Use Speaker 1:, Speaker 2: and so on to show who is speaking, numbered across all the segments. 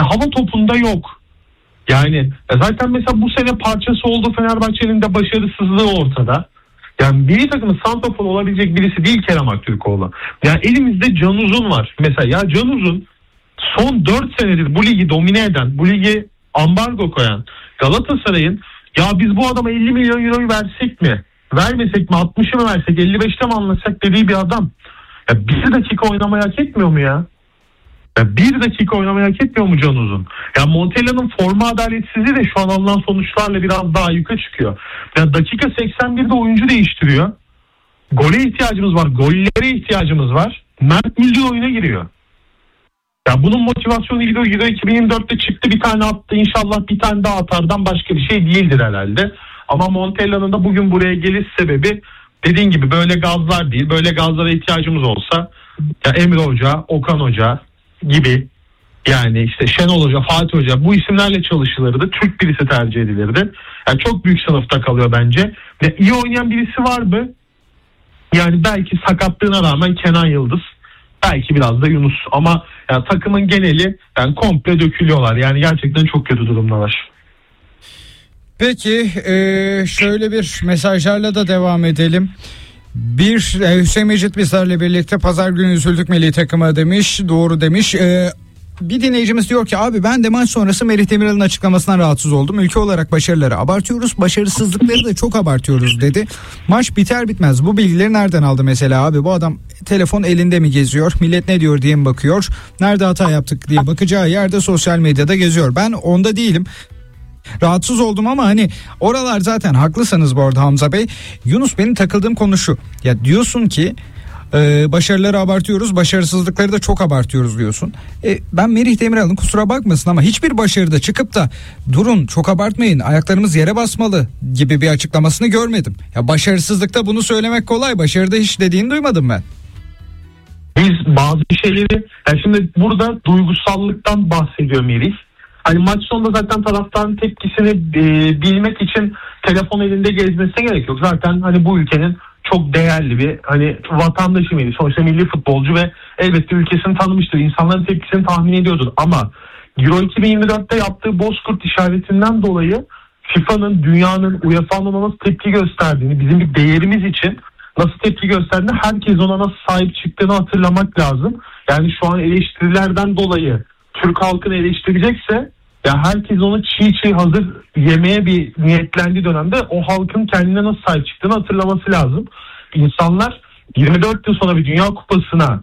Speaker 1: hava topunda yok. Yani zaten mesela bu sene parçası oldu, Fenerbahçe'nin de başarısızlığı ortada. Yani milli takımın santrafor olabilecek birisi değil Kerem Aktürkoğlu. Yani elimizde Can Uzun var. Mesela ya Can Uzun son 4 senedir bu ligi domine eden, bu ligi ambargo koyan Galatasaray'ın ya biz bu adama 50 milyon euroyu versek mi? Vermesek mi? 60'ı mı versek? 55'te mi anlasak dediği bir adam. Ya 1 dakika oynamayı hak etmiyor mu ya? Ya 1 dakika oynamayı hak etmiyor mu Can Uzun? Ya Montella'nın forma adaletsizliği de şu an alınan sonuçlarla biraz daha yukarı çıkıyor. Ya dakika 81'de oyuncu değiştiriyor. Gole ihtiyacımız var. Gollere ihtiyacımız var. Mert Müldür oyuna giriyor. Ya bunun motivasyonu Euro 2024'te çıktı, bir tane attı, inşallah bir tane daha atardan başka bir şey değildir herhalde. Ama Montella'nın da bugün buraya geliş sebebi dediğin gibi böyle gazlar değil. Böyle gazlara ihtiyacımız olsa ya Emre Hoca, Okan Hoca gibi, yani işte Şenol Hoca, Fatih Hoca, bu isimlerle çalışılırdı. Türk birisi tercih edilirdi. Yani çok büyük sınıfta kalıyor bence. Ve iyi oynayan birisi var mı? Yani belki sakatlığına rağmen Kenan Yıldız. Belki biraz da Yunus. Ama yani takımın geneli yani komple dökülüyorlar. Yani gerçekten çok kötü durumdalar.
Speaker 2: Peki şöyle bir mesajlarla da devam edelim. Hüseyin Mecit bizlerle birlikte pazar günü üzüldük milli takıma demiş. Doğru demiş. Bir dinleyicimiz diyor ki abi ben de maç sonrası Merih Demirel'in açıklamasından rahatsız oldum. Ülke olarak başarıları abartıyoruz, başarısızlıkları da çok abartıyoruz dedi. Maç biter bitmez bu bilgileri nereden aldı mesela abi? Bu adam telefon elinde mi geziyor? Millet ne diyor diye mi bakıyor? Nerede hata yaptık diye bakacağı yerde sosyal medyada geziyor. Ben onda değilim. Rahatsız oldum ama hani oralar zaten haklısınız bu arada Hamza Bey. Yunus, benim takıldığım konu şu. Ya diyorsun ki başarıları abartıyoruz, başarısızlıkları da çok abartıyoruz diyorsun. Ben Merih Demirel'in, kusura bakmasın ama hiçbir başarıda çıkıp da durun çok abartmayın, ayaklarımız yere basmalı gibi bir açıklamasını görmedim. Ya başarısızlıkta bunu söylemek kolay, başarıda hiç dediğini duymadım ben.
Speaker 1: Biz bazı şeyleri, yani şimdi burada duygusallıktan bahsediyor Merih. Hani maç sonunda zaten taraftarın tepkisini bilmek için telefon elinde gezmesine gerek yok. Zaten hani bu ülkenin çok değerli bir hani vatandaşı Merih. Sonuçta milli futbolcu ve elbette ülkesini tanımıştır. İnsanların tepkisini tahmin ediyordur. Ama Euro 2024'te yaptığı bozkurt işaretinden dolayı FIFA'nın, dünyanın, UEFA'nın ona nasıl tepki gösterdiğini, bizim bir değerimiz için nasıl tepki gösterdiğini, herkes ona nasıl sahip çıktığını hatırlamak lazım. Yani şu an eleştirilerden dolayı Türk halkını eleştirecekse ya herkes onu çiğ hazır yemeye bir niyetlendiği dönemde o halkın kendine nasıl sahip çıktığını hatırlaması lazım. İnsanlar 24 yıl sonra bir Dünya Kupası'na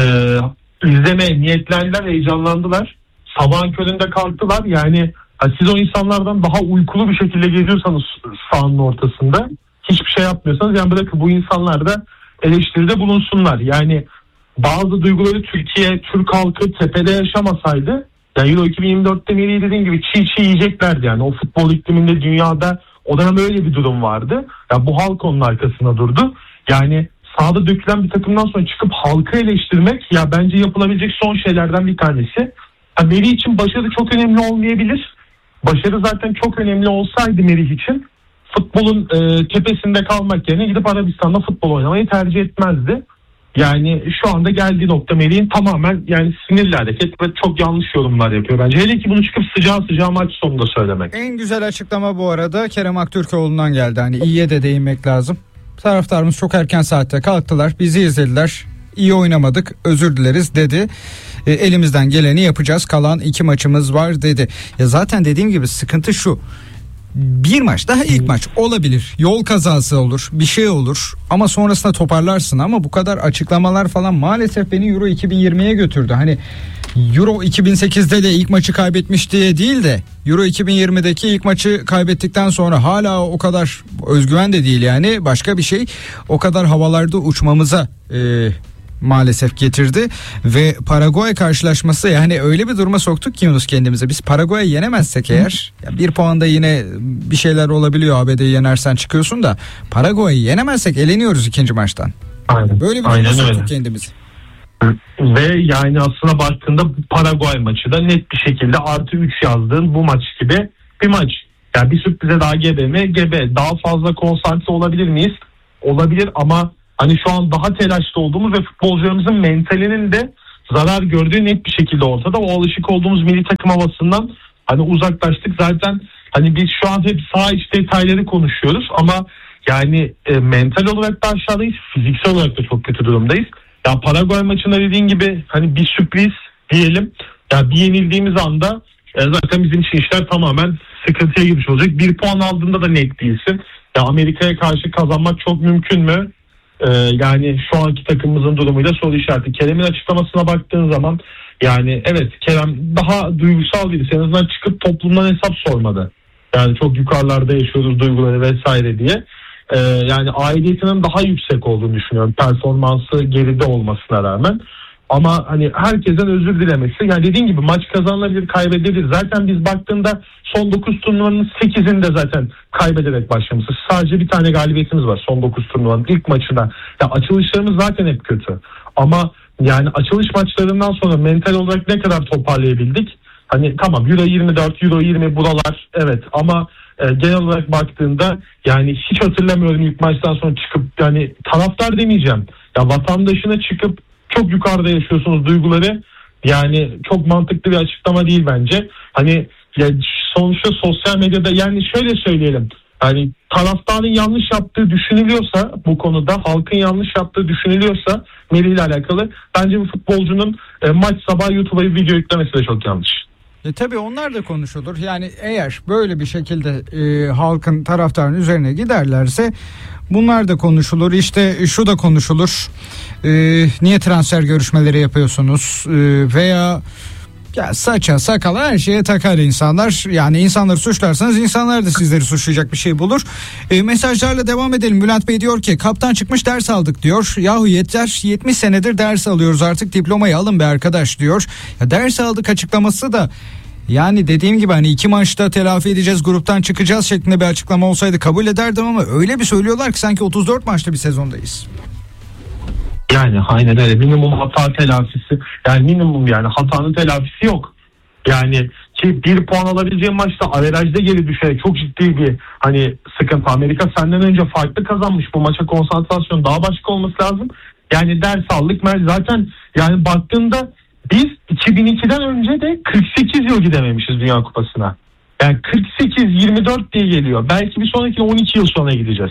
Speaker 1: izlemeye niyetlendiler, heyecanlandılar. Sabahın köründe kalktılar. Yani siz o insanlardan daha uykulu bir şekilde geziyorsanız sahanın ortasında, hiçbir şey yapmıyorsanız, yani bırakın bu insanlar da eleştiride bulunsunlar. Yani bazı duyguları Türk halkı tepede yaşamasaydı, yani Euro 2024'te Melih dediğim gibi çiğ yiyeceklerdi yani. O futbol ikliminde dünyada o dönem öyle bir durum vardı. Ya bu halk onun arkasında durdu. Yani sahada dökülen bir takımdan sonra çıkıp halkı eleştirmek ya bence yapılabilecek son şeylerden bir tanesi. Ya Melih için başarı çok önemli olmayabilir. Başarı zaten çok önemli olsaydı Melih için futbolun tepesinde kalmak yerine gidip Arabistan'da futbol oynamayı tercih etmezdi. Yani şu anda geldiği nokta Melih'in tamamen yani sinirli hareket ve çok yanlış yorumlar yapıyor bence. Hele ki bunu çıkıp sıcağı maç sonunda söylemek.
Speaker 2: En güzel açıklama bu arada Kerem Aktürkoğlu'ndan geldi. Hani iyiye de değinmek lazım. Taraftarımız çok erken saatte kalktılar, bizi izlediler. İyi oynamadık, özür dileriz dedi. Elimizden geleni yapacağız, kalan 2 maçımız var dedi. Ya zaten dediğim gibi sıkıntı şu. Bir maç daha, ilk maç olabilir, yol kazası olur, bir şey olur ama sonrasında toparlarsın. Ama bu kadar açıklamalar falan maalesef beni Euro 2020'ye götürdü. Hani Euro 2008'de de ilk maçı kaybetmiş diye değil de Euro 2020'deki ilk maçı kaybettikten sonra hala o kadar özgüven de değil, yani başka bir şey, o kadar havalarda uçmamıza maalesef getirdi. Ve Paraguay karşılaşması, yani öyle bir duruma soktuk ki Yunus kendimize. Biz Paraguay'ı yenemezsek eğer, ya bir puanda yine bir şeyler olabiliyor, ABD'yi yenersen çıkıyorsun da Paraguay'ı yenemezsek eleniyoruz ikinci maçtan.
Speaker 1: Aynen.
Speaker 2: Böyle bir duruma soktuk kendimizi.
Speaker 1: Ve yani aslına baktığında Paraguay maçı da net bir şekilde +3 yazdığın bu maç gibi bir maç. Yani bir sürprize daha gebe mi? Gebe. Daha fazla konsantre olabilir miyiz? Olabilir ama hani şu an daha telaşlı olduğumuz ve futbolcularımızın mentalinin de zarar gördüğü net bir şekilde ortada. O alışık olduğumuz milli takım havasından hani uzaklaştık. Zaten hani biz şu an hep saha iç detayları konuşuyoruz ama yani mental olarak da aşağıdayız, fiziksel olarak da çok kötü durumdayız. Ya Paraguay maçında dediğin gibi hani bir sürpriz diyelim. Ya bir yenildiğimiz anda zaten bizim için işler tamamen sıkıntıya girmiş olacak. Bir puan aldığında da net değilsin. Ya Amerika'ya karşı kazanmak çok mümkün mü? Yani şu anki takımımızın durumuyla soru işareti. Kerem'in açıklamasına baktığın zaman yani evet, Kerem daha duygusal birisi. En azından çıkıp toplumdan hesap sormadı. Yani çok yukarılarda yaşıyoruz duyguları vesaire diye. Yani aidiyetinin daha yüksek olduğunu düşünüyorum. Performansı geride olmasına rağmen. Ama hani herkesten özür dilemesi. Yani dediğin gibi maç kazanılabilir, kaybedilir. Zaten biz baktığında son 9 turnuvanın 8'inde zaten kaybederek başlamışız. Sadece bir tane galibiyetimiz var son 9 turnuvanın ilk maçında. Ya açılışlarımız zaten hep kötü. Ama yani açılış maçlarından sonra mental olarak ne kadar toparlayabildik? Hani tamam, Euro 24, Euro 20 buralar evet ama genel olarak baktığında yani hiç hatırlamıyorum ilk maçtan sonra çıkıp yani taraftar demeyeceğim. Ya vatandaşına çıkıp çok yukarıda yaşıyorsunuz duyguları. Yani çok mantıklı bir açıklama değil bence. Hani ya sonuçta sosyal medyada yani şöyle söyleyelim. Yani taraftarın yanlış yaptığı düşünülüyorsa bu konuda, halkın yanlış yaptığı düşünülüyorsa Melih ile alakalı bence bir futbolcunun maç sabahı YouTube'a bir video yüklemesi de çok yanlış.
Speaker 2: Tabii onlar da konuşulur. Yani eğer böyle bir şekilde halkın, taraftarın üzerine giderlerse bunlar da konuşulur. İşte şu da konuşulur. Niye transfer görüşmeleri yapıyorsunuz? Veya ya saça sakala her şeye takar insanlar. Yani insanları suçlarsanız insanlar da sizleri suçlayacak bir şey bulur. Mesajlarla devam edelim. Bülent Bey diyor ki kaptan çıkmış ders aldık diyor. Yahu yeter, 70 senedir ders alıyoruz artık, diplomayı alın be arkadaş diyor. Ya ders aldık açıklaması da yani dediğim gibi hani 2 maçta telafi edeceğiz, gruptan çıkacağız şeklinde bir açıklama olsaydı kabul ederdim ama öyle bir söylüyorlar ki sanki 34 maçta bir sezondayız.
Speaker 1: Yani aynen öyle, minimum hata telafisi, yani minimum yani hatanın telafisi yok. Yani ki 1 puan alabileceğin maçta averajda geri düşerek çok ciddi bir hani sıkıntı. Amerika senden önce farklı kazanmış, bu maça konsantrasyon daha başka olması lazım. Yani ders aldık zaten, yani baktığında biz 2002'den önce de 48 yıl gidememişiz Dünya Kupası'na. Yani 48-24 diye geliyor. Belki bir sonraki 12 yıl sonra gideceğiz.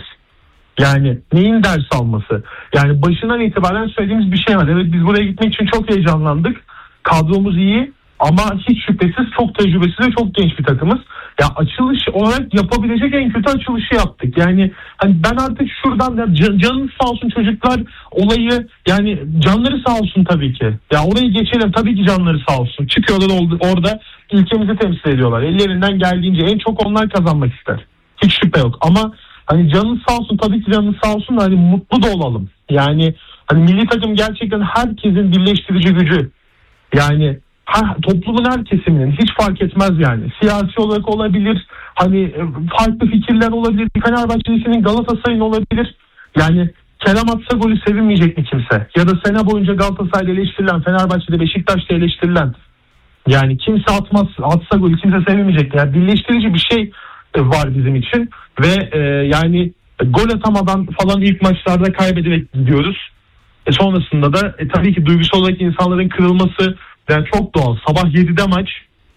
Speaker 1: Yani neyin ders alması? Yani başından itibaren söylediğimiz bir şey var. Evet, biz buraya gitmek için çok heyecanlandık. Kadromuz iyi ama hiç şüphesiz çok tecrübesiz ve çok genç bir takımız. Ya açılış olarak yapabilecek en kötü açılışı yaptık. Yani hani ben artık şuradan ya canınız sağ olsun çocuklar olayı, yani canları sağ olsun tabii ki. Ya orayı geçelim, tabii ki canları sağ olsun. Çıkıyorlar orada ülkemizi temsil ediyorlar. Ellerinden geldiğince en çok onlar kazanmak ister. Hiç şüphe yok ama hani canınız sağ olsun, tabii ki canınız sağ olsun da hani mutlu da olalım. Yani hani milli takım gerçekten herkesin birleştirici gücü. Yani toplumun her kesiminin, hiç fark etmez yani. Siyasi olarak olabilir, hani farklı fikirler olabilir. Fenerbahçe'nin, Galatasaray'ın olabilir. Yani Kerem atsa golü sevinmeyecek mi kimse? Ya da sene boyunca Galatasaray'da eleştirilen, Fenerbahçe'de, Beşiktaş'ta eleştirilen. Yani kimse atsa golü kimse sevinmeyecek. Yani birleştirici bir şey var bizim için. Ve yani gol atamadan falan ilk maçlarda kaybederek gidiyoruz. Sonrasında da tabii ki duygusal olarak insanların kırılması yani çok doğal. Sabah 7'de maç,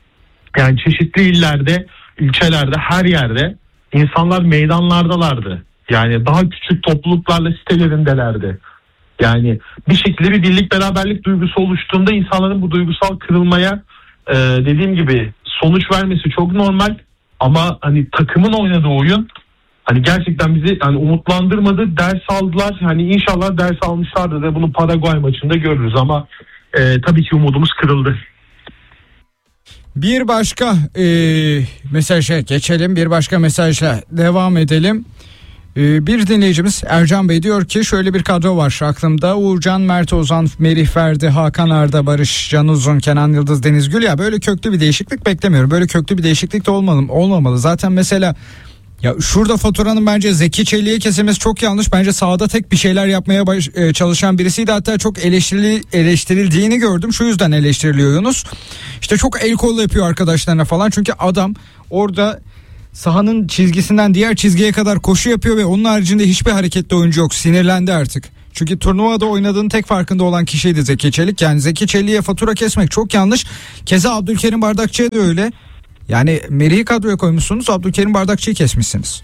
Speaker 1: yani çeşitli illerde, ilçelerde, her yerde insanlar meydanlardalardı. Yani daha küçük topluluklarla sitelerindelerdi. Yani bir şekilde bir birlik beraberlik duygusu oluştuğunda insanların bu duygusal kırılmaya dediğim gibi sonuç vermesi çok normal. Ama hani takımın oynadığı oyun hani gerçekten bizi hani umutlandırmadı. Ders aldılar. Hani inşallah ders almışlardır ve bunu Paraguay maçında görürüz ama tabii ki umudumuz kırıldı.
Speaker 2: Bir başka mesaja geçelim. Bir başka mesajla devam edelim. Bir dinleyicimiz Ercan Bey diyor ki şöyle bir kadro var aklımda: Uğurcan, Mert Ozan, Merih Ferdi, Hakan Arda, Barış, Can Uzun, Kenan Yıldız, Deniz Gül. Ya böyle köklü bir değişiklik beklemiyorum. Böyle köklü bir değişiklik de olmamalı. Zaten mesela ya şurada faturanın bence Zeki Çelik'e kesilmesi çok yanlış. Bence sahada tek bir şeyler yapmaya çalışan birisiydi. Hatta çok eleştirildiğini gördüm. Şu yüzden eleştiriliyor Yunus. İşte çok el kol yapıyor arkadaşlarına falan. Çünkü adam orada sahanın çizgisinden diğer çizgiye kadar koşu yapıyor ve onun haricinde hiçbir hareketli oyuncu yok. Sinirlendi artık. Çünkü turnuvada oynadığın tek farkında olan kişiydi Zeki Çelik. Yani Zeki Çelik'e fatura kesmek çok yanlış. Keza Abdülkerim Bardakçı'ya da öyle. Yani Merih'i kadroya koymuşsunuz, Abdülkerim Bardakçı'yı kesmişsiniz.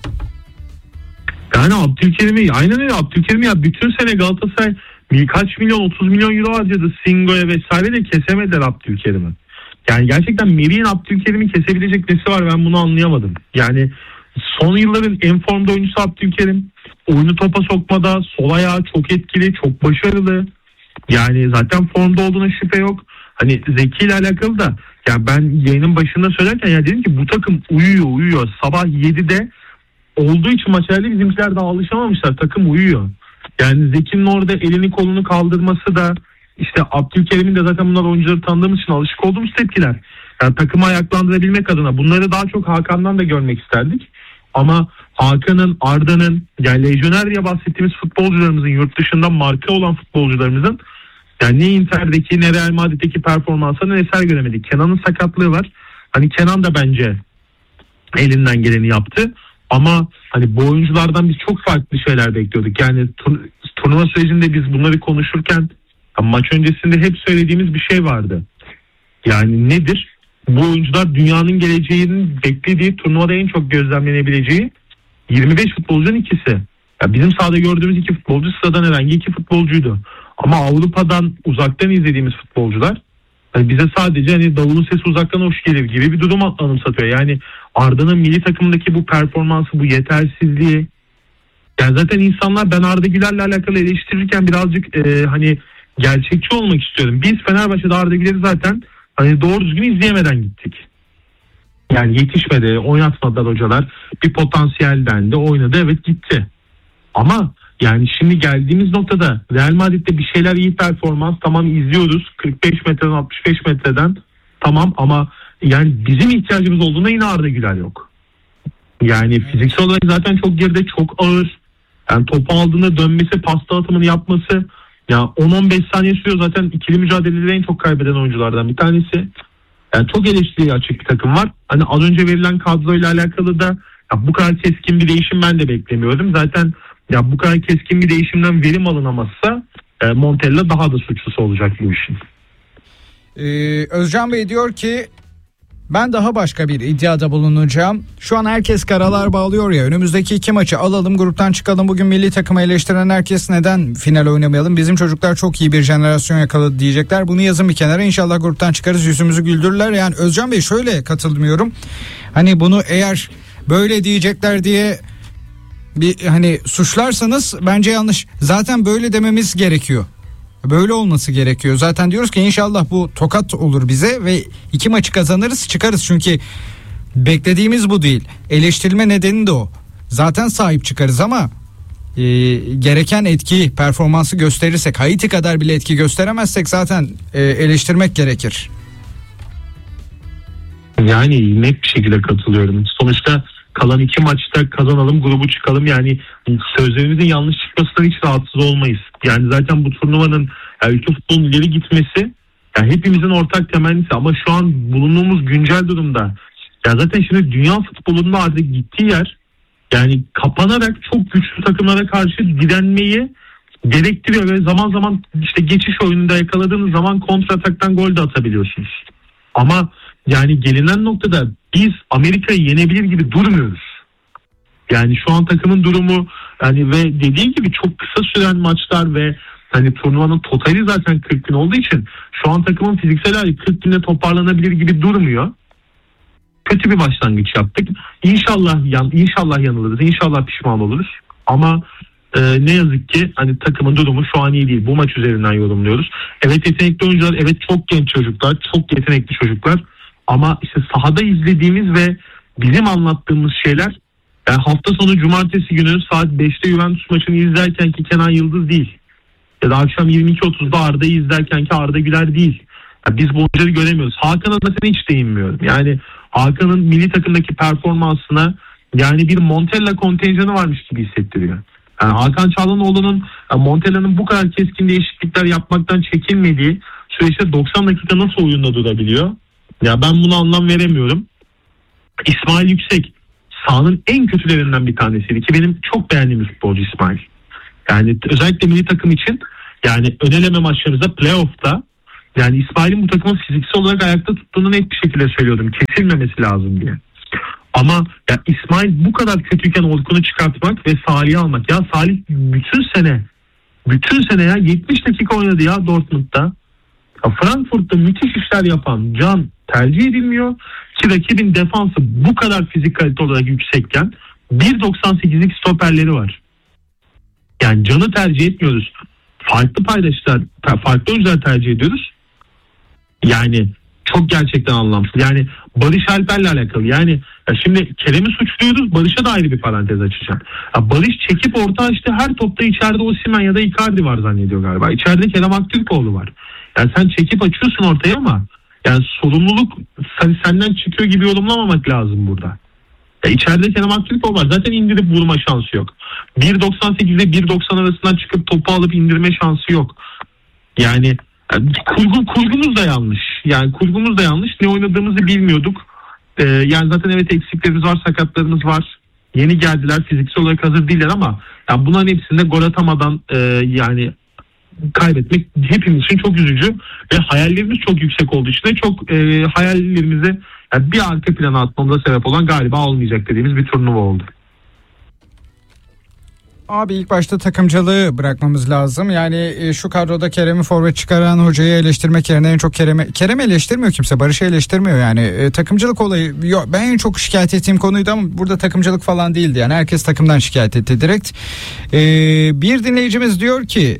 Speaker 1: Yani Abdülkerim'i aynen öyle, Abdülkerim'i ya bütün sene Galatasaray birkaç milyon 30 milyon euro harcadı, Singo'ya vesaire de kesemediler Abdülkerim'i. Yani gerçekten Merih'in Abdülkerim'i kesebilecek nesi var, ben bunu anlayamadım. Yani son yılların en formda oyuncusu Abdülkerim. Oyunu topa sokmada sol ayağı çok etkili, çok başarılı. Yani zaten formda olduğuna şüphe yok. Hani Zeki ile alakalı da ya ben yayının başında söylerken ya dedim ki bu takım uyuyor. Sabah 7'de olduğu için maçlarda bizimkiler daha alışamamışlar. Takım uyuyor. Yani Zeki'nin orada elini kolunu kaldırması da işte Abdülkerim'in de zaten bunlar oyuncuları tanıdığımız için alışık olduğumuz tepkiler. Yani takımı ayaklandırabilmek adına bunları daha çok Hakan'dan da görmek isterdik. Ama Hakan'ın, Arda'nın, yani lejyoner diye bahsettiğimiz futbolcularımızın, yurt dışında marka olan futbolcularımızın yani ne Inter'deki ne Real Madrid'deki performanslarını eser göremedik. Kenan'ın sakatlığı var. Hani Kenan da bence elinden geleni yaptı. Ama hani bu oyunculardan biz çok farklı şeyler bekliyorduk. Yani turnuva sürecinde biz bunları konuşurken maç öncesinde hep söylediğimiz bir şey vardı. Yani nedir? Bu oyuncular dünyanın geleceğinin beklediği, turnuvada en çok gözlemlenebileceği 25 futbolcunun ikisi. Ya bizim sahada gördüğümüz iki futbolcu sıradan herhangi iki futbolcuydu. Ama Avrupa'dan uzaktan izlediğimiz futbolcular yani bize sadece hani davulun sesi uzaktan hoş gelir gibi bir durum anımsatıyor. Yani Arda'nın milli takımdaki bu performansı, bu yetersizliği. Yani zaten insanlar, ben Arda Güler'le alakalı eleştirirken birazcık hani gerçekçi olmak istiyorum. Biz Fenerbahçe'de Arda Güler'i zaten hani doğru düzgün izleyemeden gittik. Yani yetişmedi, oynatmadılar hocalar. Bir potansiyel dendi, oynadı, evet gitti. Ama yani şimdi geldiğimiz noktada Real Madrid'de bir şeyler, iyi performans, tamam izliyoruz. 45 metreden 65 metreden tamam, ama yani bizim ihtiyacımız olduğunda yine Arda Güler yok. Yani fiziksel olarak zaten çok geride, çok ağır. Yani topu aldığında dönmesi, pasta atımını yapması ya 10-15 saniye sürüyor, zaten ikili mücadelede en çok kaybeden oyunculardan bir tanesi. Yani çok eleştiriye açık bir takım var. Hani az önce verilen kadroyla alakalı da ya bu kadar keskin bir değişim ben de beklemiyordum. Zaten ya bu kadar keskin bir değişimden verim alınamazsa Montella daha da suçlusu olacak bu işin.
Speaker 2: Özcan Bey diyor ki ben daha başka bir iddiada bulunacağım. Şu an herkes karalar bağlıyor ya, önümüzdeki 2 maçı alalım, gruptan çıkalım. Bugün milli takımı eleştiren herkes neden final oynamayalım? Bizim çocuklar çok iyi bir jenerasyon yakaladı diyecekler. Bunu yazın bir kenara, inşallah gruptan çıkarız, yüzümüzü güldürürler. Yani Özcan Bey şöyle katılmıyorum. Hani bunu eğer böyle diyecekler diye bir hani suçlarsanız bence yanlış. Zaten böyle dememiz gerekiyor. Böyle olması gerekiyor. Zaten diyoruz ki inşallah bu tokat olur bize ve 2 maçı kazanırız, çıkarız. Çünkü beklediğimiz bu değil. Eleştirilme nedeni de o. Zaten sahip çıkarız ama gereken etki, performansı gösterirsek, Haiti kadar bile etki gösteremezsek zaten eleştirmek gerekir.
Speaker 1: Yani net bir şekilde katılıyorum. Sonuçta kalan 2 maçta kazanalım, grubu çıkalım. Yani sözlerimizin yanlış çıkmasından hiç rahatsız olmayız. Yani zaten bu turnuvanın ülke futbolunun ileri gitmesi yani hepimizin ortak temennisi, ama şu an bulunduğumuz güncel durumda ya zaten şimdi dünya futbolunda artık gittiği yer yani kapanarak çok güçlü takımlara karşı direnmeyi gerektiriyor ve zaman zaman işte geçiş oyununda yakaladığınız zaman kontra ataktan gol de atabiliyorsunuz. Ama yani gelinen noktada biz Amerika'yı yenebilir gibi durmuyoruz. Yani şu an takımın durumu yani ve dediğim gibi çok kısa süren maçlar ve hani turnuvanın totali zaten 40 gün olduğu için şu an takımın fiziksel hali 40 günde toparlanabilir gibi durmuyor. Kötü bir başlangıç yaptık. İnşallah yanılırız. İnşallah pişman oluruz. Ama ne yazık ki hani takımın durumu şu an iyi değil. Bu maç üzerinden yorumluyoruz. Evet yetenekli oyuncular, evet çok genç çocuklar, çok yetenekli çocuklar. Ama işte sahada izlediğimiz ve bizim anlattığımız şeyler yani hafta sonu cumartesi günü saat 5'te Juventus maçını izlerken ki Kenan Yıldız değil. Ya da akşam 22.30'da Arda'yı izlerken ki Arda Güler değil. Yani biz bu oyuncuları göremiyoruz. Hakan'a zaten hiç değinmiyorum. Yani Hakan'ın milli takımdaki performansına yani bir Montella kontenjanı varmış gibi hissettiriyor. Yani Hakan Çalhanoğlu'nun Montella'nın bu kadar keskin değişiklikler yapmaktan çekinmediği süreçte 90 dakika nasıl oyunda durabiliyor? Ya ben buna anlam veremiyorum. İsmail Yüksek sahanın en kötülerinden bir tanesiydi ki benim çok beğendiğim bir futbolcu İsmail. Yani özellikle milli takım için, yani ön eleme maçlarımızda, playoff'ta yani İsmail'in bu takımı fiziksel olarak ayakta tuttuğunu net bir şekilde söylüyordum. Kesilmemesi lazım diye. Ama ya İsmail bu kadar kötüyken Orkun'u çıkartmak ve Salih'i almak. Ya Salih bütün sene ya 70 dakika oynadı ya Dortmund'da. Ya Frankfurt'ta müthiş işler yapan Can tercih edilmiyor ki rakibin defansı bu kadar fizik kalite olarak yüksekken 1.98'lik stoperleri var. Yani Can'ı tercih etmiyoruz. Farklı paydaşlar, farklı oyuncular tercih ediyoruz. Yani çok gerçekten anlamsız. Yani Barış Alper'le alakalı. Yani ya şimdi Kerem'i suçluyoruz. Barış'a da ayrı bir parantez açacağım. Ya Barış çekip orta açtı. Her topta içeride Osimhen ya da Icardi var zannediyor galiba. İçeride Kerem Aktürkoğlu var. Yani sen çekip açıyorsun ortaya ama yani sorumluluk senden çıkıyor gibi yorumlamamak lazım burada. Ya içeride Kerem Aktürkoğlu var. Zaten indirip vurma şansı yok. 1.98 ile 1.90 arasından çıkıp topu alıp indirme şansı yok. Yani kurgumuz da yanlış. Yani kurgumuz da yanlış. Ne oynadığımızı bilmiyorduk. Yani zaten evet eksiklerimiz var, sakatlarımız var. Yeni geldiler, fiziksel olarak hazır değiller ama yani bunların hepsinde gol atamadan yani kaybetmek hepimiz için çok üzücü ve hayallerimiz çok yüksek olduğu için de çok hayallerimizi yani bir arka plana atmamıza sebep olan galiba olmayacak dediğimiz bir turnuva oldu.
Speaker 2: Abi ilk başta takımcılığı bırakmamız lazım. Yani şu kadroda Kerem'i forvet çıkaran hocayı eleştirmek yerine en çok Kerem'i eleştirmiyor kimse. Barış'ı eleştirmiyor yani. Takımcılık olayı ben en çok şikayet ettiğim konuydu ama burada takımcılık falan değildi. Yani herkes takımdan şikayet etti direkt. Bir dinleyicimiz diyor ki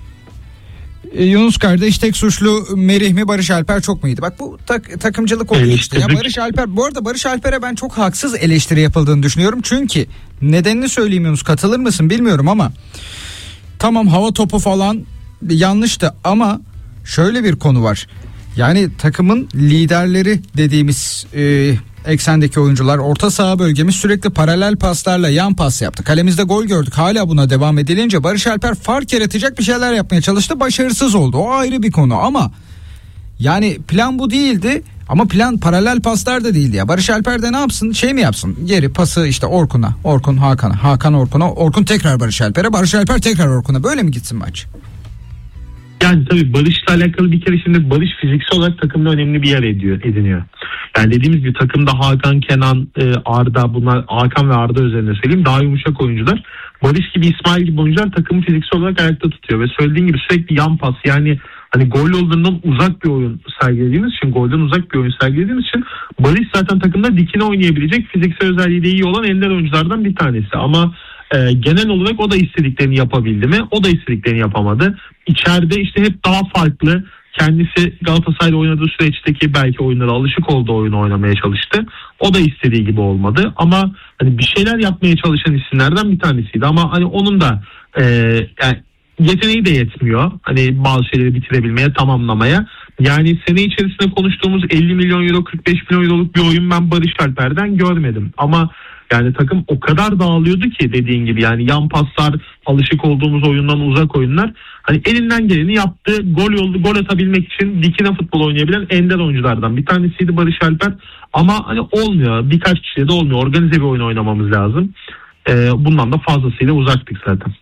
Speaker 2: Yunus kardeş tek suçlu Merih mi Barış Alper çok muydu? Bak bu takımcılık oluyor işte. Ya Barış Alper, bu arada Barış Alper'e ben çok haksız eleştiri yapıldığını düşünüyorum. Çünkü nedenini söyleyeyim Yunus, katılır mısın bilmiyorum ama tamam hava topu falan yanlıştı ama şöyle bir konu var. Yani takımın liderleri dediğimiz eksendeki oyuncular, orta saha bölgemiz sürekli paralel paslarla yan pas yaptı. Kalemizde gol gördük. Hala buna devam edilince Barış Alper fark yaratacak bir şeyler yapmaya çalıştı. Başarısız oldu. O ayrı bir konu ama yani plan bu değildi. Ama plan paralel paslar da değildi ya. Barış Alper de ne yapsın? Şey mi yapsın? Geri pası işte Orkun'a, Orkun Hakan'a, Hakan Orkun'a, Orkun tekrar Barış Alper'e, Barış Alper tekrar Orkun'a. Böyle mi gitsin maç?
Speaker 1: Yani tabii Barış'la alakalı bir kere şimdi Barış fiziksel olarak takımda önemli bir yer ediniyor. Yani dediğimiz gibi takımda Hakan, Kenan, Arda, bunlar Hakan ve Arda üzerine söyleyeyim daha yumuşak oyuncular. Barış gibi, İsmail gibi oyuncular takımı fiziksel olarak ayakta tutuyor ve söylediğin gibi sürekli yan pas, yani hani gol yollarından uzak bir oyun sergilediğimiz için, golden uzak bir oyun sergilediğimiz için Barış zaten takımda dikine oynayabilecek, fiziksel özelliği de iyi olan ender oyunculardan bir tanesi ama genel olarak o da istediklerini yapabildi mi? O da istediklerini yapamadı. İçeride işte hep daha farklı, kendisi Galatasaray'da oynadığı süreçteki belki oyunlara alışık olduğu oyunu oynamaya çalıştı. O da istediği gibi olmadı ama hani bir şeyler yapmaya çalışan isimlerden bir tanesiydi ama hani onun da yani yeteneği de yetmiyor. Hani bazı şeyleri bitirebilmeye, tamamlamaya. Yani sene içerisinde konuştuğumuz 50 milyon euro, 45 milyon euroluk bir oyun ben Barış Alper'den görmedim. Ama yani takım o kadar dağılıyordu ki dediğin gibi, yani yan paslar, alışık olduğumuz oyundan uzak oyunlar. Hani elinden geleni yaptı. Gol atabilmek için dikine futbol oynayabilen ender oyunculardan bir tanesiydi Barış Alper. Ama hani olmuyor. Birkaç kişiye de olmuyor. Organize bir oyun oynamamız lazım. Bundan da fazlasıyla uzaktık zaten.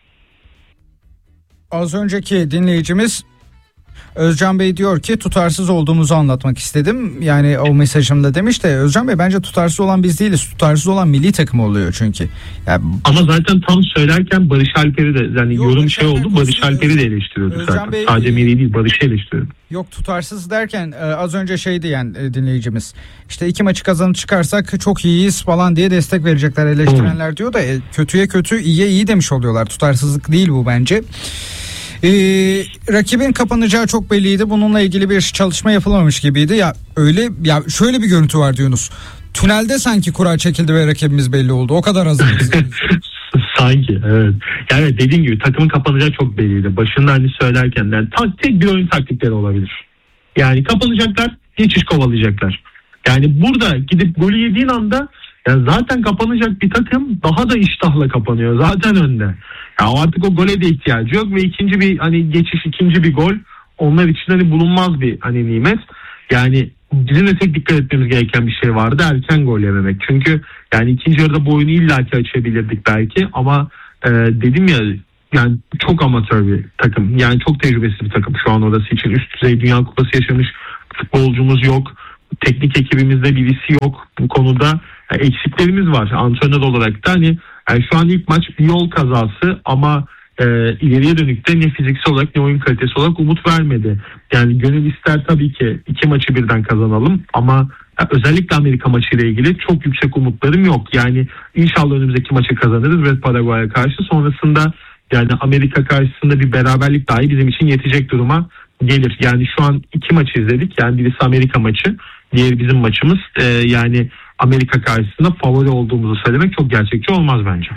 Speaker 2: Az önceki dinleyicimiz Özcan Bey diyor ki tutarsız olduğumuzu anlatmak istedim. Yani o mesajımda demiş de Özcan Bey bence tutarsız olan biz değiliz. Tutarsız olan milli takım oluyor çünkü. Yani,
Speaker 1: ama zaten tam söylerken Barış Alper'i de yani yorum şey oldu. Barış Alper'i de eleştiriyorduk zaten.
Speaker 2: Bey,
Speaker 1: sadece Melih'i değil, Barış'ı eleştiriyorduk.
Speaker 2: Yok tutarsız derken az önce şeydi yani dinleyicimiz. İşte 2 maçı kazanıp çıkarsak çok iyiyiz falan diye destek verecekler eleştirenler diyor da kötüye kötü, iyiye iyi demiş oluyorlar. Tutarsızlık değil bu bence. Rakibin kapanacağı çok belliydi. Bununla ilgili bir çalışma yapılmamış gibiydi. Ya öyle ya şöyle bir görüntü var diyorsunuz. Tünelde sanki kura çekildi ve rakibimiz belli oldu. O kadar hazırız.
Speaker 1: Sanki evet. Yani dediğim gibi takımın kapanacağı çok belliydi. Başında hani söylerken yani tek bir oyun taktikleri olabilir. Yani kapanacaklar, hiç kovalayacaklar. Yani burada gidip golü yediğin anda yani zaten kapanacak bir takım daha da iştahla kapanıyor. Zaten önde. Ya artık o gole de ihtiyacı yok ve ikinci bir gol onlar için hani bulunmaz bir hani nimet. Yani bizim de tek dikkat etmemiz gereken bir şey vardı. Erken gol yememek. Çünkü yani ikinci yarıda bu oyunu illaki açabilirdik belki ama dedim ya yani çok amatör bir takım. Yani çok tecrübesiz bir takım şu an orası için. Üst düzey Dünya Kupası yaşamış futbolcumuz yok. Teknik ekibimizde birisi yok. Bu konuda eksiklerimiz var. Antrenör olarak da yani şu an ilk maç bir yol kazası ama ileriye dönük de ne fiziksel olarak ne oyun kalitesi olarak umut vermedi. Yani gönül ister tabii ki 2 maçı birden kazanalım ama özellikle Amerika maçıyla ilgili çok yüksek umutlarım yok. Yani inşallah önümüzdeki maçı kazanırız ve Paraguay'a karşı, sonrasında yani Amerika karşısında bir beraberlik dahi bizim için yetecek duruma gelir. Yani şu an 2 maçı izledik. Yani birisi Amerika maçı, diğeri bizim maçımız. Yani Amerika karşısında favori olduğumuzu söylemek çok gerçekçi olmaz bence.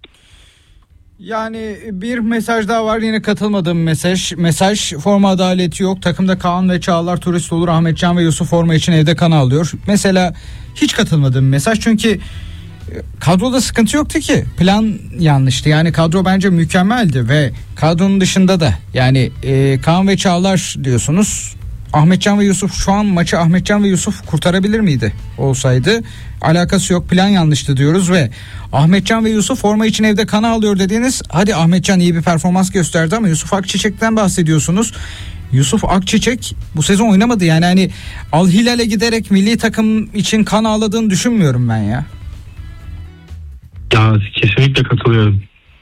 Speaker 2: Yani bir mesaj daha var, yine katılmadığım mesaj. Forma adaleti yok. Takımda Kaan ve Çağlar turist olur. Ahmetcan ve Yusuf forma için evde kan ağlıyor. Mesela hiç katılmadığım mesaj, çünkü kadroda sıkıntı yoktu ki. Plan yanlıştı. Yani kadro bence mükemmeldi ve kadronun dışında da yani Kaan ve Çağlar diyorsunuz. Ahmetcan ve Yusuf, şu an maçı Ahmetcan ve Yusuf kurtarabilir miydi olsaydı? Alakası yok, plan yanlıştı diyoruz ve Ahmetcan ve Yusuf forma için evde kan ağlıyor dediğiniz, hadi Ahmetcan iyi bir performans gösterdi ama Yusuf Akçiçek'ten bahsediyorsunuz. Yusuf Akçiçek bu sezon oynamadı, yani hani Al Hilal'e giderek milli takım için kan ağladığını düşünmüyorum ben ya.
Speaker 1: Ya kesinlikle katılıyorum.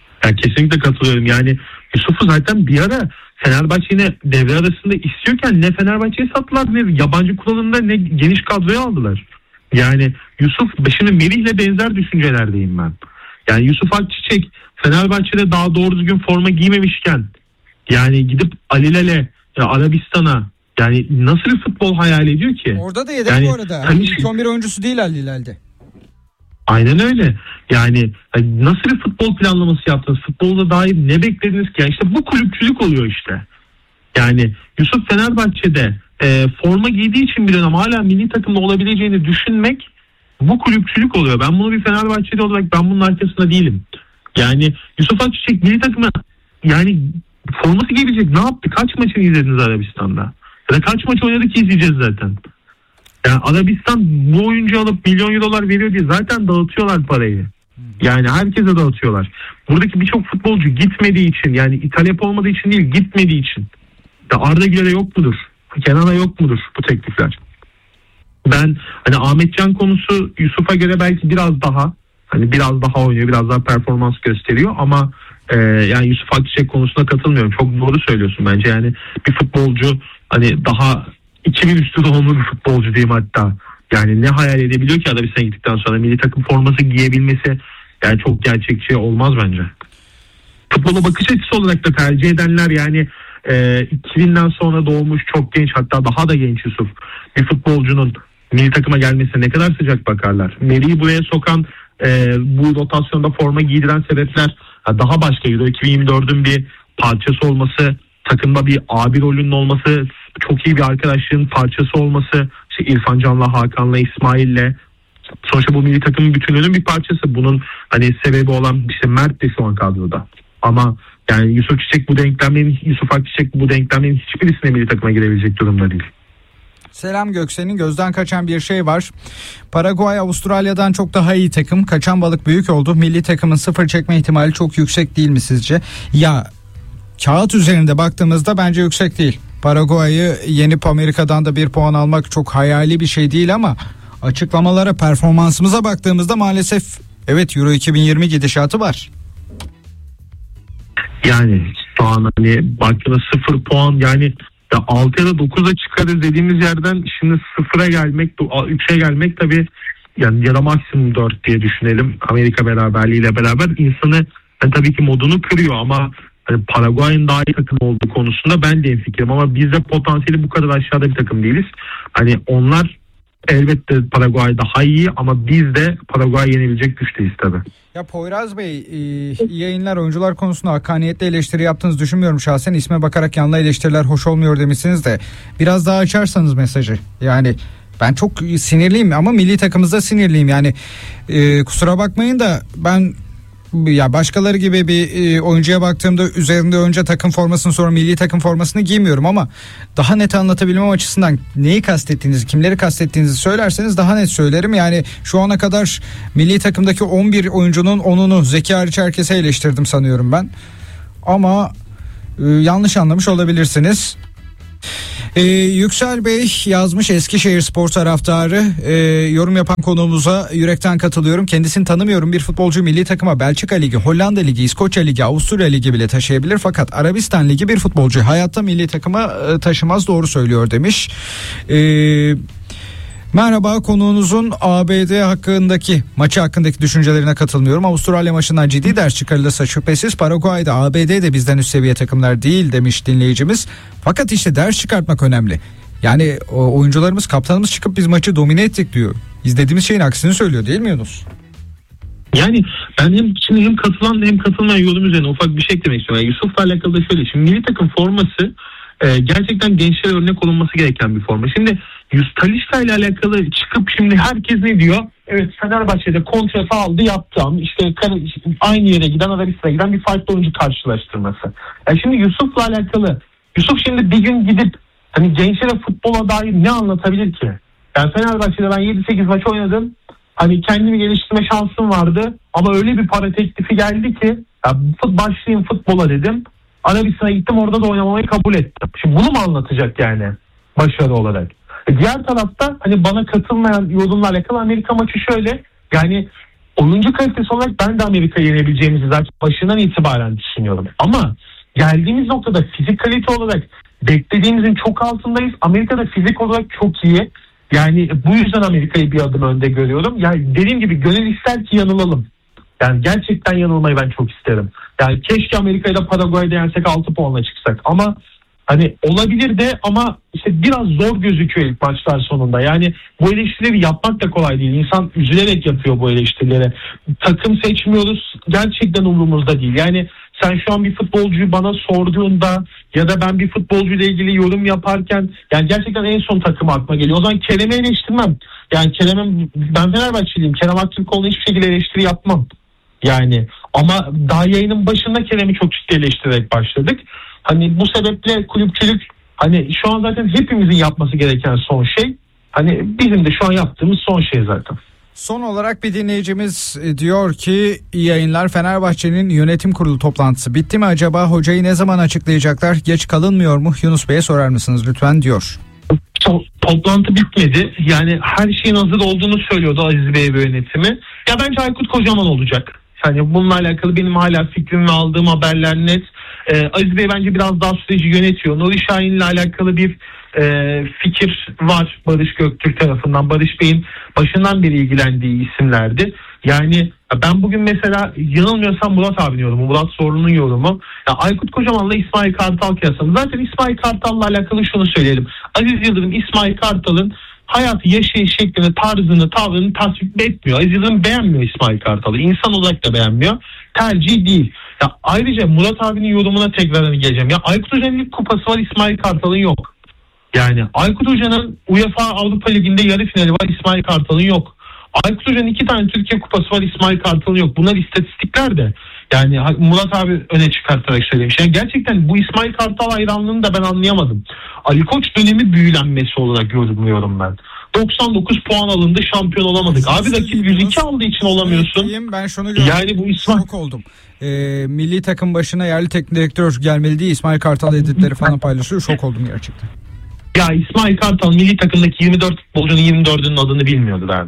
Speaker 1: Yani Yusuf'u zaten bir ara Fenerbahçe yine devre arasında istiyorken ne Fenerbahçe'ye sattılar, ne yabancı kuralında, ne geniş kadroya aldılar. Yani Yusuf, şimdi Merih'le benzer düşüncelerdeyim ben. Yani Yusuf Akçiçek Fenerbahçe'de daha doğru düzgün forma giymemişken yani gidip Al Hilal'e, Arabistan'a, yani nasıl bir futbol hayal ediyor ki?
Speaker 2: Orada da yedek
Speaker 1: yani,
Speaker 2: bu arada. İlk 11 oyuncusu değil Al Hilal'de.
Speaker 1: Aynen öyle. Yani nasıl bir futbol planlaması yaptınız? Futbolda dair ne beklediniz ki? Yani işte bu kulüpçülük oluyor işte. Yani Yusuf Fenerbahçe'de forma giydiği için bir dönem hala milli takımda olabileceğini düşünmek, bu kulüpçülük oluyor. Ben bunu bir Fenerbahçeli olarak ben bunun arkasında değilim. Yani Yusuf Akçiçek milli takıma yani forması giyebilecek ne yaptı? Kaç maçını izlediniz Arabistan'da? Ya da kaç maç oynadı ki izleyeceğiz zaten. Yani Arabistan bu oyuncu alıp milyon eurolar veriyor diye zaten dağıtıyorlar parayı. Yani herkese dağıtıyorlar. Buradaki birçok futbolcu gitmediği için, yani talep olmadığı için değil, gitmediği için. Ya Arda Güler'e yok mudur? Kenan'a yok mudur bu teklifler? Ben hani Ahmetcan konusu Yusuf'a göre belki biraz daha oynuyor, biraz daha performans gösteriyor ama yani Yusuf Akçiçek konusuna katılmıyorum. Çok doğru söylüyorsun bence. Yani bir futbolcu hani daha 2000 üstü doğumlu bir futbolcu diyeyim hatta. Yani ne hayal edebiliyor ki Arabistan'a gittikten sonra milli takım forması giyebilmesi, yani çok gerçekçi olmaz bence. Futbola bakış açısı olarak da tercih edenler, yani 2000'den sonra doğmuş çok genç, hatta daha da genç Yusuf bir futbolcunun milli takıma gelmesine ne kadar sıcak bakarlar. Meri'yi buraya sokan, bu rotasyonda forma giydiren sebepler daha başka. Euro 2024'ün bir parçası olması, takımda bir abi rolünün olması, çok iyi bir arkadaşlığın parçası olması, işte İrfan Can'la, Hakan'la, İsmail'le, sonuçta bu milli takımın bütünlüğünün bir parçası. Bunun hani sebebi olan işte Mert de şu an kadroda. Ama yani Yusuf Akçiçek bu denklemlerin hiçbirisine milli takıma girebilecek durumda değil.
Speaker 2: Selam Göksel'in gözden kaçan bir şey var. Paraguay Avustralya'dan çok daha iyi takım. Kaçan balık büyük oldu. Milli takımın 0 çekme ihtimali çok yüksek değil mi sizce? Ya kağıt üzerinde baktığımızda bence yüksek değil. Paraguay'ı yenip Amerika'dan da 1 puan almak çok hayali bir şey değil ama açıklamalara, performansımıza baktığımızda maalesef evet, Euro 2020 gidişatı var.
Speaker 1: Yani şu an hani baktığında 0 puan, yani 6 ya da 9'a çıkarız dediğimiz yerden şimdi 0'a gelmek, 3'e gelmek tabii, yani ya da maksimum 4 diye düşünelim. Amerika beraberliğiyle beraber insanı tabii ki modunu kırıyor ama hani Paraguay'ın daha iyi takım olduğu konusunda ben de hemfikirim ama biz de potansiyeli bu kadar aşağıda bir takım değiliz. Hani onlar elbette Paraguay daha iyi ama biz de Paraguay yenebilecek güçteyiz tabii.
Speaker 2: Ya Poyraz Bey, iyi yayınlar. Oyuncular konusunda hakkaniyetli eleştiri yaptığınızı düşünmüyorum şahsen. İsme bakarak yanlı eleştiriler hoş olmuyor demişsiniz de biraz daha açarsanız mesajı. Yani ben çok sinirliyim ama milli takımımızda sinirliyim. Yani kusura bakmayın da ben ya başkaları gibi bir oyuncuya baktığımda üzerinde önce takım formasını sonra milli takım formasını giymiyorum ama daha net anlatabilmem açısından neyi kastettiğinizi, kimleri kastettiğinizi söylerseniz daha net söylerim. Yani şu ana kadar milli takımdaki 11 oyuncunun 10'unu Zeki hariç herkese eleştirdim sanıyorum ben. ama yanlış anlamış olabilirsiniz. Yüksel Bey yazmış, Eskişehirspor taraftarı. Yorum yapan konuğumuza yürekten katılıyorum. Kendisini tanımıyorum. Bir futbolcu milli takıma Belçika Ligi, Hollanda Ligi, İskoçya Ligi, Avusturya Ligi bile taşıyabilir. Fakat Arabistan Ligi bir futbolcu hayatta milli takıma taşımaz, doğru söylüyor demiş. Merhaba, konuğunuzun ABD hakkındaki maçı hakkındaki düşüncelerine katılmıyorum. Avustralya maçından ciddi ders çıkarılırsa şüphesiz Paraguay'da, ABD'de bizden üst seviye takımlar değil demiş dinleyicimiz. Fakat işte ders çıkartmak önemli. Yani oyuncularımız, kaptanımız çıkıp biz maçı domine ettik diyor. İzlediğimiz şeyin aksini söylüyor değil mi Yunus?
Speaker 1: Yani ben hem katılan hem katılmayan yorum üzerine ufak bir şey eklemek istiyorum. Yani Yusuf'la alakalı da şöyle. Şimdi milli takım forması gerçekten gençlere örnek olunması gereken bir forma. Şimdi Talisca ile alakalı çıkıp şimdi herkes ne diyor? Evet, Fenerbahçe'de kontratı aldı, yaptı ama işte aynı yere giden, Arabistan'a giden bir farklı oyuncu karşılaştırması. Yani şimdi Yusuf'la alakalı, Yusuf şimdi bir gün gidip hani gençlere futbola dair ne anlatabilir ki? Yani Fenerbahçe'de ben 7-8 maç oynadım. Hani kendimi geliştirme şansım vardı ama öyle bir para teklifi geldi ki ya başlayayım futbola dedim. Arabistan'a gittim, orada da oynamayı kabul ettim. Şimdi bunu mu anlatacak yani başarı olarak? Diğer tarafta hani bana katılmayan yorumlarla alakalı Amerika maçı şöyle. Yani oyuncu kalitesi olarak ben de Amerika'yı yenebileceğimizi zaten başından itibaren düşünüyorum. Ama geldiğimiz noktada fizik kalite olarak beklediğimizin çok altındayız. Amerika'da fizik olarak çok iyi. Yani bu yüzden Amerika'yı bir adım önde görüyorum. Yani dediğim gibi gönül ister ki yanılalım. Yani gerçekten yanılmayı ben çok isterim. Yani keşke Amerika'yla Paraguay'da yensek 6 puanla çıksak. Ama hani olabilir de ama işte biraz zor gözüküyor ilk maçlar sonunda. Yani bu eleştirileri yapmak da kolay değil. İnsan üzülerek yapıyor bu eleştirileri. Takım seçmiyoruz. Gerçekten umurumuzda değil. Yani sen şu an bir futbolcuyu bana sorduğunda ya da ben bir futbolcuyla ilgili yorum yaparken yani gerçekten en son takım aklıma geliyor. O zaman Kerem'i eleştirmem. Yani ben Fenerbahçeliyim. Kerem Aktürkoğlu'na hiçbir şekilde eleştiri yapmam. Yani ama daha yayının başında Kerem'i çok ciddi eleştirerek başladık. Hani bu sebeple kulüpçülük hani şu an zaten hepimizin yapması gereken son şey. Hani bizim de şu an yaptığımız son şey zaten.
Speaker 2: Son olarak bir dinleyicimiz diyor ki iyi yayınlar, Fenerbahçe'nin yönetim kurulu toplantısı bitti mi acaba? Hocayı ne zaman açıklayacaklar? Geç kalınmıyor mu? Yunus Bey'e sorar mısınız lütfen diyor.
Speaker 1: Toplantı bitmedi. Yani her şeyin hazır olduğunu söylüyordu Aziz Bey ve yönetimi. Ya bence Aykut Kocaman olacak. Yani bununla alakalı benim hala fikrim ve aldığım haberler net. Aziz Bey bence biraz daha süreci yönetiyor. Nuri Şahin'le alakalı bir fikir var Barış Göktürk tarafından. Barış Bey'in başından beri ilgilendiği isimlerdi. Yani ben bugün mesela yanılmıyorsam Murat abinin yorumu, Murat Zorlu'nun yorumu. Ya Aykut Kocaman'la İsmail Kartal kıyaslaması. Zaten İsmail Kartal'la alakalı şunu söyleyelim. Aziz Yıldırım İsmail Kartal'ın hayatı, yaşayış şeklini, tarzını, tavrını tasvip etmiyor. Aziz Yıldırım beğenmiyor İsmail Kartal'ı. İnsan olarak da beğenmiyor. Tercih değil. Ya ayrıca Murat abinin yorumuna tekrar geleceğim. Ya Aykut Hoca'nın ilk kupası var, İsmail Kartal'ın yok. Yani Aykut Hoca'nın UEFA Avrupa Ligi'nde yarı finali var, İsmail Kartal'ın yok. Aykut Hoca'nın 2 tane Türkiye kupası var, İsmail Kartal'ın yok. Bunlar istatistikler de. Yani Murat abi öne çıkartarak söylemiş. Yani gerçekten bu İsmail Kartal hayranlığını da ben anlayamadım. Ali Koç dönemi büyülenmesi olarak yorumluyorum ben. 99 puan alındı, şampiyon olamadık. Abi rakip 102 aldığı için olamıyorsun.
Speaker 2: Ben şunu gördüm.
Speaker 1: Yani bu İsmail...
Speaker 2: Şok oldum. Milli takım başına yerli teknik direktör gelmeli diye İsmail Kartal editleri falan paylaşıyor. Şok oldum gerçekten.
Speaker 1: Ya İsmail Kartal milli takımdaki 24 futbolcunun 24'ünün adını bilmiyordu ben.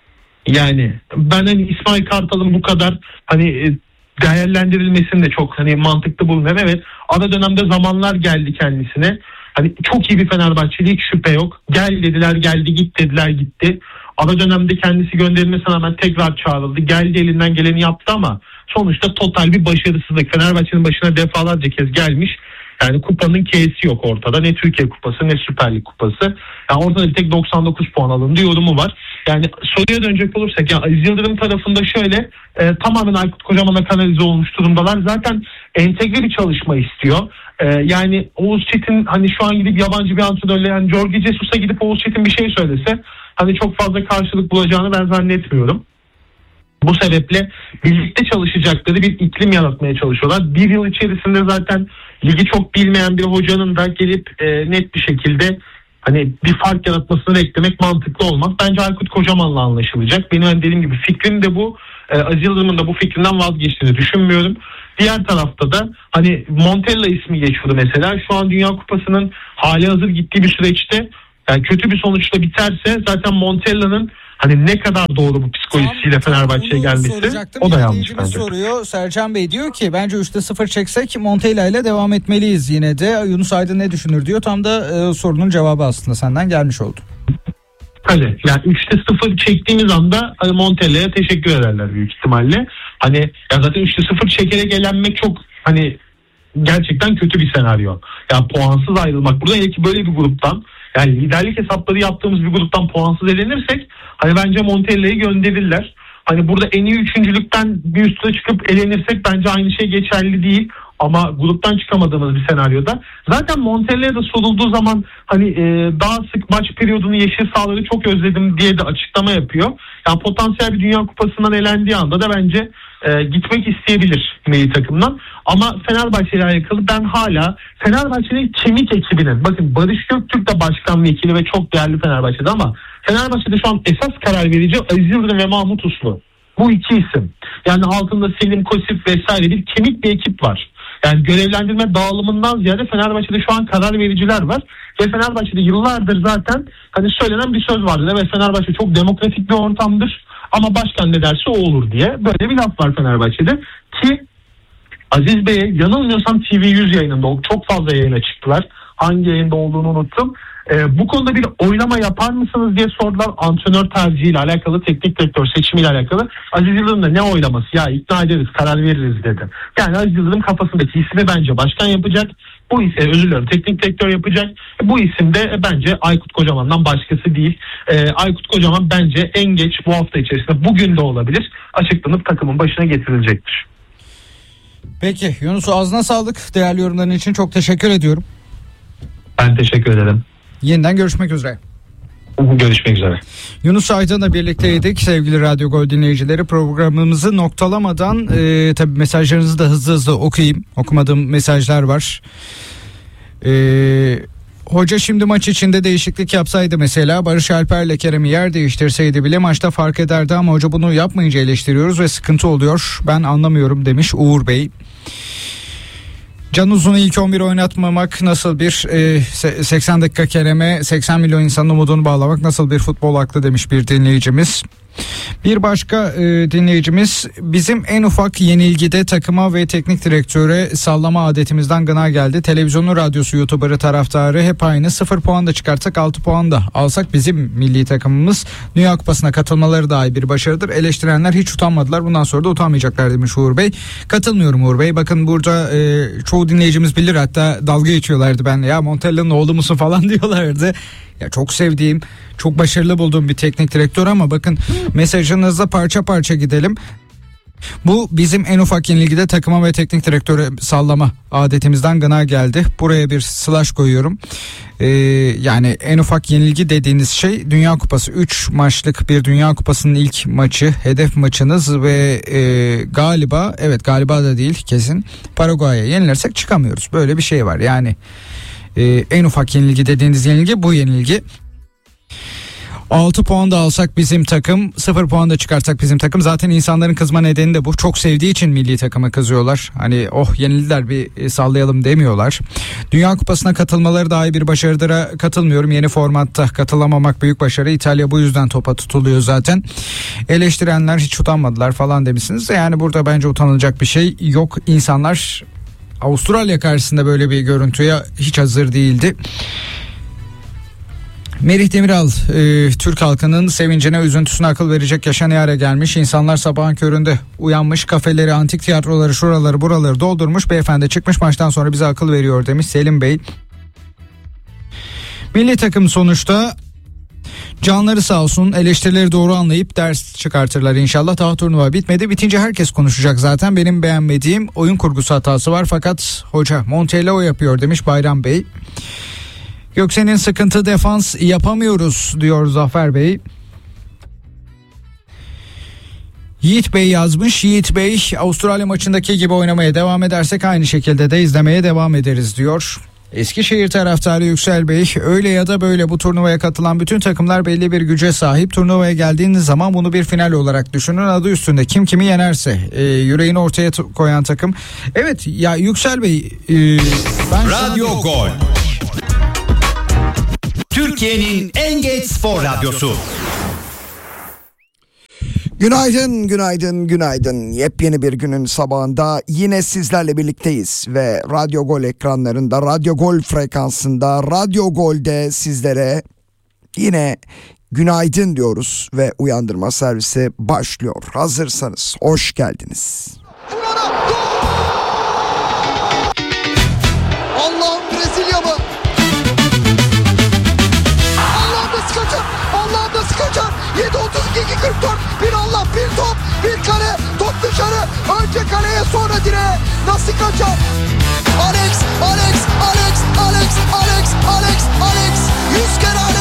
Speaker 1: Yani ben hani İsmail Kartal'ın bu kadar hani değerlendirilmesini de çok hani mantıklı bulmuyorum. Evet, ara dönemde zamanlar geldi kendisine. Hani çok iyi bir Fenerbahçeli, hiç şüphe yok. Gel dediler geldi, git dediler gitti. Ara dönemde kendisi gönderilmesine rağmen tekrar çağrıldı. Geldi, elinden geleni yaptı ama sonuçta total bir başarısızlık. Fenerbahçe'nin başına defalarca kez gelmiş. Yani kupanın K'si yok ortada. Ne Türkiye Kupası ne Süper Lig Kupası. Yani ortada bir tek 99 puan alındı yorumu var. Yani soruya dönecek olursak ya Aziz Yıldırım tarafında şöyle tamamen Aykut Kocaman'a kanalize olmuş durumdalar. Zaten entegre bir çalışma istiyor. Yani Oğuz Çetin hani şu an gidip yabancı bir antrenörle yani Jorge Jesus'a gidip Oğuz Çetin bir şey söylese hani çok fazla karşılık bulacağını ben zannetmiyorum. Bu sebeple birlikte çalışacakları bir iklim yaratmaya çalışıyorlar. Bir yıl içerisinde zaten ligi çok bilmeyen bir hocanın da gelip net bir şekilde hani bir fark yaratmasını beklemek mantıklı olmaz. Bence Aykut Kocaman'la anlaşılacak. Benim dediğim gibi fikrim de bu. Aziz Yıldırım'ın da bu fikrinden vazgeçtiğini düşünmüyorum. Diğer tarafta da hani Montella ismi geçiyordu mesela. Şu an Dünya Kupası'nın hali hazır gittiği bir süreçte yani kötü bir sonuçla biterse zaten Montella'nın hani ne kadar doğru bu psikolojisiyle Fenerbahçe'ye gelmesi, o da yanlış bence.
Speaker 2: Soruyor. Sercan Bey diyor ki bence 3-0 çeksek Montella ile devam etmeliyiz yine de. Yunus Aydın ne düşünür diyor. Tam da sorunun cevabı aslında senden gelmiş oldu.
Speaker 1: Tabii yani 3-0 çektiğimiz anda hani Montella'ya teşekkür ederler büyük ihtimalle. Hani ya zaten 3-0 çekerek elenmek çok hani gerçekten kötü bir senaryo. Yani puansız ayrılmak. Burada hele ki böyle bir gruptan, yani liderlik hesapları yaptığımız bir gruptan puansız elenirsek hani bence Montella'yı gönderirler. Hani burada en iyi üçüncülükten bir üstüne çıkıp elenirsek bence aynı şey geçerli değil. Ama gruptan çıkamadığımız bir senaryoda zaten Montella'ya da sorulduğu zaman hani daha sık maç periyodunu yeşil sahaları çok özledim diye de açıklama yapıyor. Yani potansiyel bir Dünya Kupası'ndan elendiği anda da bence gitmek isteyebilir milli takımdan. Ama Fenerbahçe ile alakalı ben hala Fenerbahçe'nin kemik ekibinin, bakın Barış Göktürk de başkan vekili ve çok değerli Fenerbahçe'de, ama Fenerbahçe'de şu an esas karar verici Aziz Yıldırım ve Mahmut Uslu. Bu iki isim. Yani altında Selim Kosif vesaire bir kemik bir ekip var. Yani görevlendirme dağılımından ziyade Fenerbahçe'de şu an karar vericiler var. Ve Fenerbahçe'de yıllardır zaten hani söylenen bir söz vardı. Evet, Fenerbahçe çok demokratik bir ortamdır ama başkan ne derse o olur diye. Böyle bir laf var Fenerbahçe'de. Ki Aziz Bey'e yanılmıyorsam TV100 yayınında çok fazla yayına çıktılar. Hangi yayında olduğunu unuttum. Bu konuda bir oylama yapar mısınız diye sordular. Antrenör tercihiyle alakalı, teknik direktör seçimiyle alakalı. Aziz Yıldırım da ne oylaması ya, ikna ederiz, karar veririz dedi. Yani Aziz Yıldırım kafasındaki ismi bence başkan yapacak. Bu isim, özür dilerim, teknik direktör yapacak. Bu isim de bence Aykut Kocaman'dan başkası değil. Aykut Kocaman bence en geç bu hafta içerisinde, bugün de olabilir, açıklanıp takımın başına getirilecektir.
Speaker 2: Peki Yunus, ağzına sağlık. Değerli yorumların için çok teşekkür ediyorum.
Speaker 1: Ben teşekkür ederim.
Speaker 2: Yeniden görüşmek üzere.
Speaker 1: Görüşmek üzere.
Speaker 2: Yunus Aydın'la birlikteydik sevgili Radyo Gol dinleyicileri. Programımızı noktalamadan tabii mesajlarınızı da hızlı okuyayım. Okumadığım mesajlar var. Hoca şimdi maç içinde değişiklik yapsaydı, mesela Barış Alper'le Kerem'i yer değiştirseydi bile maçta fark ederdi, ama hoca bunu yapmayınca eleştiriyoruz ve sıkıntı oluyor. Ben anlamıyorum demiş Uğur Bey. Can Uzun'u ilk 11 oynatmamak nasıl bir 80 dakika Kerem'e 80 milyon insanın umudunu bağlamak nasıl bir futbol aklı demiş bir dinleyicimiz. Bir başka dinleyicimiz, bizim en ufak yenilgide takıma ve teknik direktöre sallama adetimizden gına geldi. Televizyonu, radyosu, YouTuber'ı, taraftarı hep aynı. 0 puan da çıkartsak 6 puan da alsak bizim milli takımımız Dünya Kupası'na katılmaları dahi bir başarıdır. Eleştirenler hiç utanmadılar, bundan sonra da utanmayacaklar demiş Uğur Bey. Katılmıyorum Uğur Bey. Bakın burada çoğu dinleyicimiz bilir, hatta dalga geçiyorlardı benimle, ya Montella'nın oğlu musun falan diyorlardı. Ya çok sevdiğim, çok başarılı bulduğum bir teknik direktör, ama bakın mesajınızda parça parça gidelim. Bu bizim en ufak yenilgide takıma ve teknik direktöre sallama adetimizden gına geldi. Buraya bir slash koyuyorum. Yani en ufak yenilgi dediğiniz şey Dünya Kupası. 3 maçlık bir Dünya Kupası'nın ilk maçı, hedef maçınız ve galiba da değil kesin, Paraguay'a yenilirsek çıkamıyoruz. Böyle bir şey var yani. En ufak yenilgi dediğiniz yenilgi bu yenilgi. 6 puan da alsak bizim takım, 0 puan da çıkarsak bizim takım. Zaten insanların kızma nedeni de bu. Çok sevdiği için milli takıma kızıyorlar. Hani yenildiler bir sallayalım demiyorlar. Dünya Kupası'na katılmaları dahi bir başarıdıra katılmıyorum. Yeni formatta katılamamak büyük başarı. İtalya bu yüzden topa tutuluyor zaten. Eleştirenler hiç utanmadılar falan demişsiniz. Yani burada bence utanılacak bir şey yok. İnsanlar Avustralya karşısında böyle bir görüntüye hiç hazır değildi. Merih Demiral, Türk halkının sevincine, üzüntüsüne akıl verecek yaşa ne ara gelmiş. İnsanlar sabahın köründe uyanmış, kafeleri, antik tiyatroları, şuraları buraları doldurmuş. Beyefendi çıkmış maçtan sonra bize akıl veriyor demiş Selim Bey. Milli takım sonuçta canları sağ olsun, eleştirileri doğru anlayıp ders çıkartırlar inşallah. Daha turnuva bitmedi. Bitince herkes konuşacak zaten. Benim beğenmediğim oyun kurgusu hatası var, fakat hoca Montella o yapıyor demiş Bayram Bey. Göksen'in sıkıntı defans yapamıyoruz diyor Zafer Bey. Yiğit Bey yazmış. Yiğit Bey, Avustralya maçındaki gibi oynamaya devam edersek aynı şekilde de izlemeye devam ederiz diyor. Eskişehir taraftarı Yüksel Bey, öyle ya da böyle bu turnuvaya katılan bütün takımlar belli bir güce sahip. Turnuvaya geldiğiniz zaman bunu bir final olarak düşünün. Adı üstünde kim kimi yenerse yüreğini ortaya koyan takım. Evet ya Yüksel Bey, ben
Speaker 3: Radyo Gol, Türkiye'nin en geç spor radyosu.
Speaker 4: Günaydın, günaydın, günaydın. Yepyeni bir günün sabahında yine sizlerle birlikteyiz ve Radyo Gol ekranlarında, Radyo Gol frekansında, Radyo Gol'de sizlere yine günaydın diyoruz ve uyandırma servisi başlıyor. Hazırsanız hoş geldiniz.
Speaker 5: Allah'ım, Brezilya mı? Allah'ım nasıl kaçar? Allah'ım nasıl kaçar? 7-32-44 bir Allah, bir top, bir kale, top dışarı, önce kaleye sonra direğe, nasıl kaçar? Alex 100 kere